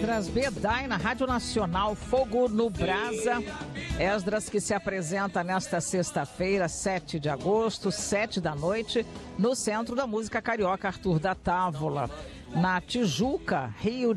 Esdras Bedai na Rádio Nacional, Fogo no Brasa. Esdras que se apresenta nesta sexta-feira, 7 de agosto, 7 da noite, no Centro da Música Carioca Arthur da Távola, na Tijuca, Rio